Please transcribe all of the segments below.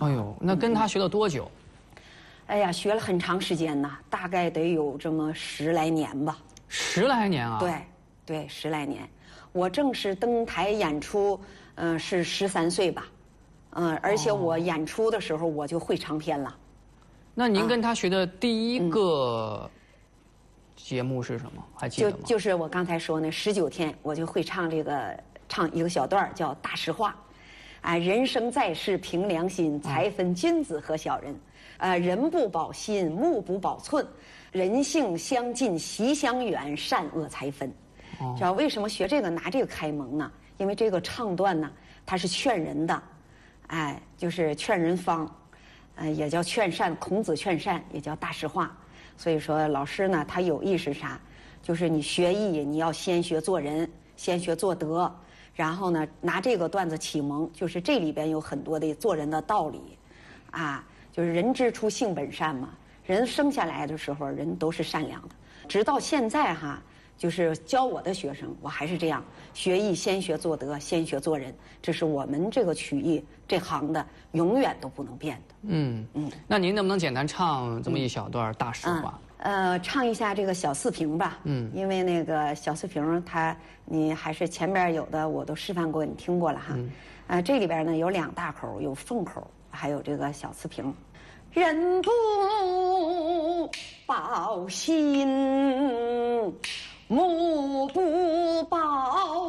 哎呦，那跟他学了多久？ 哎呀，学了很长时间呐，大概得有这么10来年吧。 10来年啊？ 对，对，10来年。我正式登台演出，是13岁吧，而且我演出的时候我就会唱片了。 那您跟他学的第一个节目是什么？还记得吗？ 就是我刚才说那19天，我就会唱一个小段叫《大实话》。人生在世凭良心，才分君子和小人。人不保心，目不保寸，人性相近，习相远，善恶才分。知道为什么学这个拿这个开蒙呢？因为这个唱段呢，它是劝人的，就是劝人方，也叫劝善，孔子劝善，也叫大实话。所以说老师呢，他有意是啥？就是你学艺，你要先学做人，先学做德，然后呢，拿这个段子启蒙，就是这里边有很多的做人的道理，就是人之初性本善嘛。人生下来的时候，人都是善良的。直到现在就是教我的学生，我还是这样，学艺先学做德，先学做人，这是我们这个曲艺这行的永远都不能变的。 那您能不能简单唱这么一小段大实话？ 唱一下这个小四平吧。因为那个小四平你还是前边有的我都示范过，你听过了哈。这里边呢有2大口，有凤口，还有这个小四平。人不保心，目不保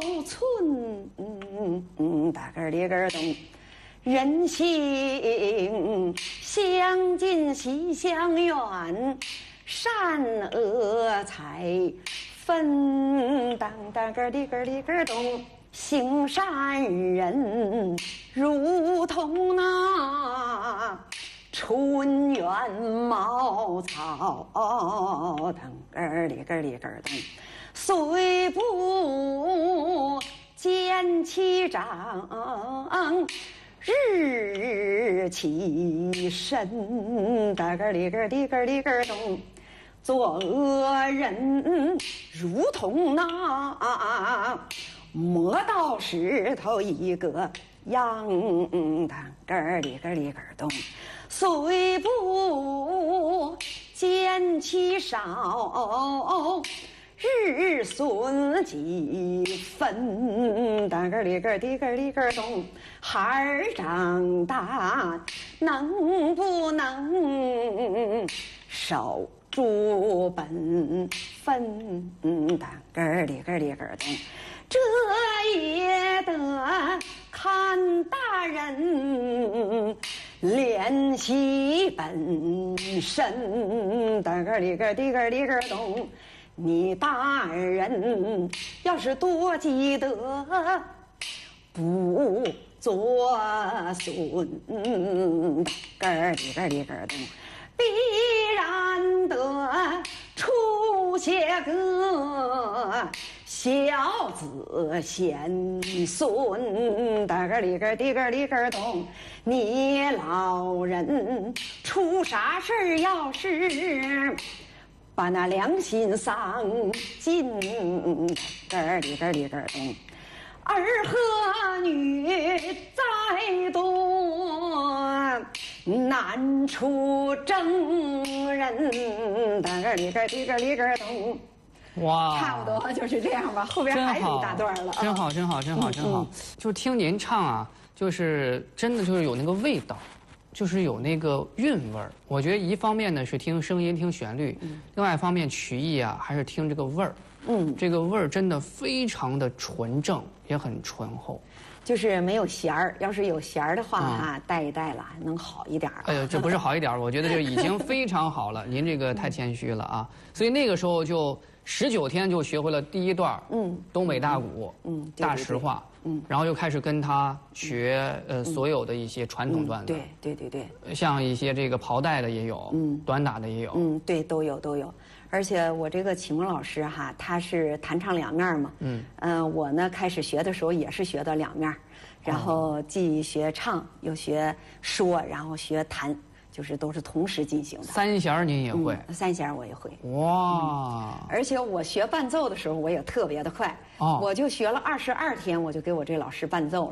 寸，大个儿里个儿咚。人性相近，习相远，善恶才分。当个儿里个儿里个儿咚。行善人如同那春园茅草，腾个儿里个儿里个儿咚，虽不见其长，日其深，哒个儿里个儿里个儿里个儿咚。做恶人如同那磨刀石头一个样，当个儿里个儿里个儿咚，虽不见其少，日损几分，当个儿里个儿里个儿里个儿咚。孩儿长大能不能守住本分，当个儿里个儿里个儿咚。这也得看大人练习本身，当个儿里个儿里个儿里个儿咚。你大人要是多积德，不作损，个儿里个儿里个儿咚，必然得出些个孝子贤孙，大个儿里个儿里个儿里个儿咚。你老人出啥事儿，要是把那良心丧尽，个儿里个儿里个儿咚。儿和女再多，难出正人，大个儿里个儿里个儿里个儿咚。 哇， 差不多就是这样吧，后边还有一大段了。 真好，真好，真好，真好！就听您唱就是真的就是有那个味道，就是有那个韵味儿。我觉得一方面呢是听声音、听旋律，另外一方面曲艺还是听这个味儿。这个味儿真的非常的纯正，也很醇厚。 就是没有弦儿，要是有弦儿的话带一带了能好一点。 哎呦，这不是好一点，我觉得就已经非常好了。您这个太谦虚了啊！所以那个时候就19天就学会了第一段，东北大鼓，大实话，然后又开始跟他学所有的一些传统段子， 对， 像一些这个袍带的也有，短打的也有， 对，都有。而且我这个启蒙老师他是弹唱两面嘛，我呢开始学的时候也是学的两面，然后既学唱又学说，然后学弹，就是都是同时进行的。 三弦您也会？ 三弦我也会。 哇！ 而且我学伴奏的时候我也特别的快，我就学了22天，我就给我这老师伴奏了。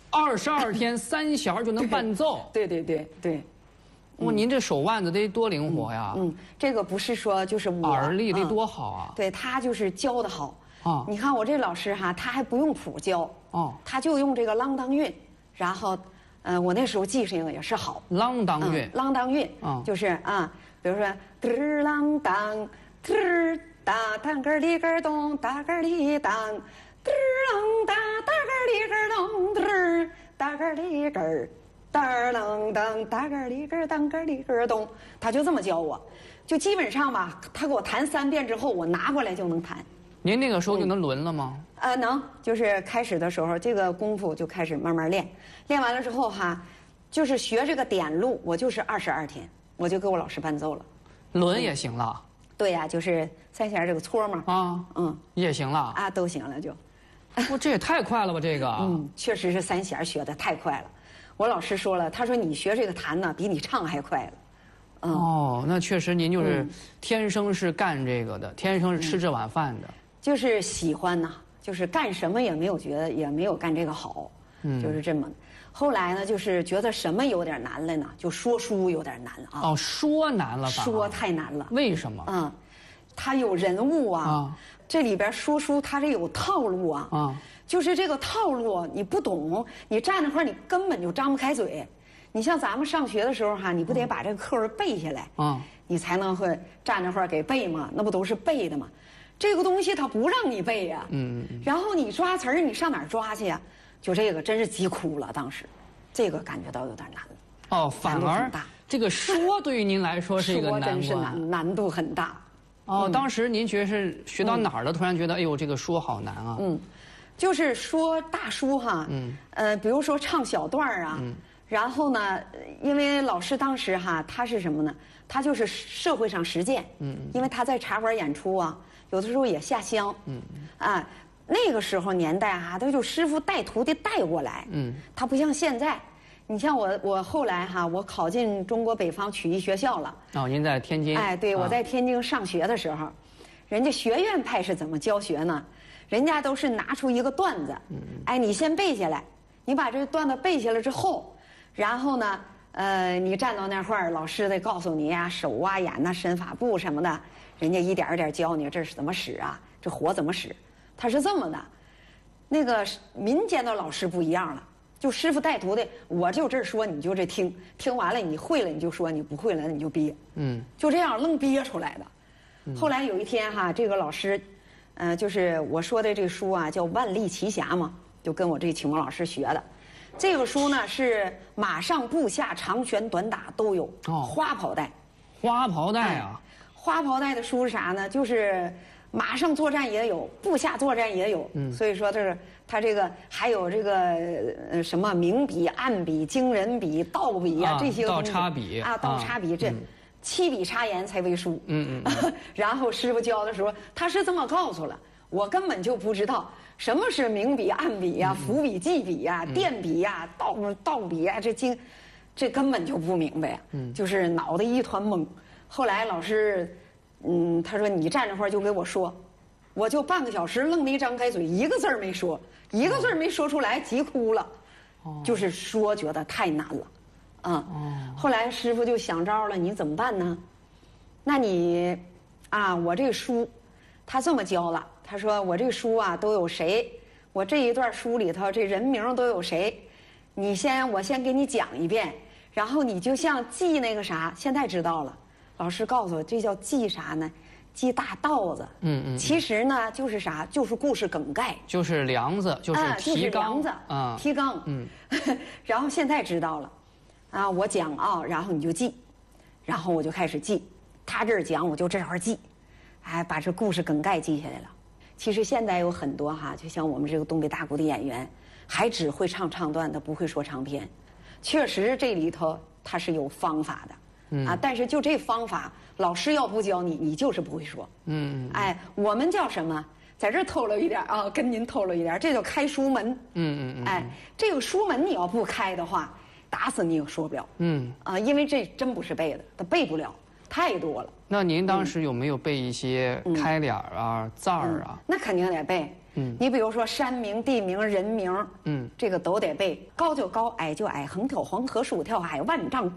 22天3弦就能伴奏。 对。 哇，您这手腕子得多灵活呀！ 这个不是说就是我耳力得多好啊！ 对他就是教的好啊。 你看我这老师哈，他还不用谱教哦， 他就用这个啷当韵，然后我那时候记性也是好。 啷当韵， 啷当韵，就是啊，比如说嘚儿啷当，嘚儿哒当个里个咚，哒个里当，嘚儿啷哒哒个里个咚，嘚儿哒个里个。哒啷当哒个里个当个里个咚，他就这么教我，就基本上吧，他给我弹3遍之后，我拿过来就能弹。 您那个时候就能轮了吗？ 能，就是开始的时候，这个功夫就开始慢慢练，练完了之后哈，就是学这个点路，我就是22天，我就给我老师伴奏了。 轮也行了。 对呀，就是3弦这个撮嘛。 也行了。 啊，都行了就。 这也太快了吧，这个。 确实是3弦学的太快了。我老师说了，他说你学这个弹呢，比你唱还快了。 哦，那确实您就是天生是干这个的，天生是吃这碗饭的。 就是喜欢呐，就是干什么也没有觉得也没有干这个好，就是这么。后来呢，就是觉得什么有点难了呢，就说书有点难了啊。 说难了， 说太难了。 为什么？ 他有人物啊，这里边说书他这有套路啊。就是这个套路你不懂，你站那块你根本就张不开嘴。你像咱们上学的时候哈，你不得把这个课文背下来你才能会站那块给背嘛，那不都是背的吗？这个东西他不让你背呀。然后你抓词儿，你上哪儿抓去呀？就这个真是急哭了，当时，这个感觉到有点难了。 反而这个说对于您来说是一个难关。 说真是难度很大。 当时您觉得是学到哪儿了？突然觉得哎呦，这个说好难啊。 就是说大书哈，比如说唱小段儿啊，然后呢，因为老师当时哈，他是什么呢？他就是社会上实践，因为他在茶馆演出啊，有的时候也下乡，那个时候年代哈，他就师傅带徒弟带过来，他不像现在，你像我后来哈，我考进中国北方曲艺学校了。 您在天津？ 对，我在天津上学的时候，人家学院派是怎么教学呢？人家都是拿出一个段子，你先背下来，你把这个段子背下来之后，然后呢，你站到那块儿，老师得告诉你呀，手啊、眼呐、身法步什么的，人家一点一点教你这是怎么使啊，这火怎么使，他是这么的。那个民间的老师不一样了，就师傅带徒弟，我就这说，你就这听，听完了你会了你就说，你不会了你就憋，就这样愣憋出来的。后来有一天哈，这个老师。就是我说的这书啊，叫《万历奇侠》嘛，就跟我这启蒙老师学的。这个书呢是马上、步下、长拳、短打都有。花袍带。 花袍带啊。 花袍带的书是啥呢？就是马上作战也有，步下作战也有。所以说他这个还有这个什么明笔、暗笔、惊人笔、倒笔啊这些东西。 倒插笔啊，倒插笔这。7笔插言才为书。然后师傅教的时候，他是这么告诉了我，根本就不知道什么是明笔、暗笔呀、伏笔、记笔呀、垫笔呀、倒笔呀，这根本就不明白呀。就是脑袋一团懵。后来老师，他说你站这块就给我说，我就半个小时愣没张开嘴，一个字没说，一个字没说出来，急哭了。就是说觉得太难了。后来师傅就想招了，你怎么办呢？那你，我这个书，他这么教了，他说我这书啊都有谁，我这一段书里头这人名都有谁，我先给你讲一遍，然后你就像记那个啥，现在知道了，老师告诉我这叫记啥呢？记大道子。其实呢就是啥，就是故事梗概， 就是梁子，就是提纲提纲。然后现在知道了。我讲然后你就记，然后我就开始记，他这儿讲我就这块记，把这故事梗概记下来了。其实现在有很多就像我们这个东北大鼓的演员，还只会唱唱段，他不会说唱片。确实这里头他是有方法的，但是就这方法，老师要不教你，你就是不会说。我们叫什么？在这透露一点跟您透露一点，这叫开书门。这个书门你要不开的话。打死你也说不了。因为这真不是背的，他背不了，太多了。 那您当时有没有背一些开脸啊、字儿啊？ 那肯定得背。 你比如说山名、地名、人名，这个都得背。高就高，矮就矮，横跳黄河，竖跳海，万丈